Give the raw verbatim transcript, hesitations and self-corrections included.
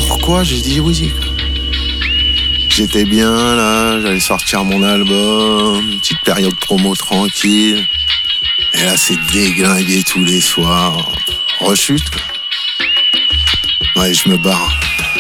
pourquoi j'ai dit oui. J'étais bien là, j'allais sortir mon album, une petite période promo tranquille. Et là c'est déglingué tous les soirs. Rechute quoi. Ouais, je me barre.